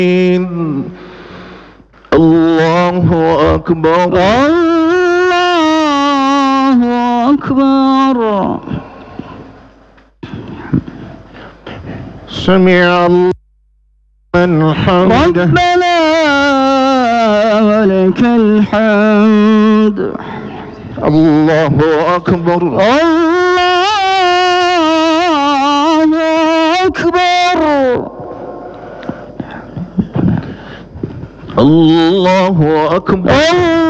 الله أكبر الله أكبر. سمع الله لمن حمده ربنا ولك الحمد. الله أكبر الله أكبر. الله أكبر.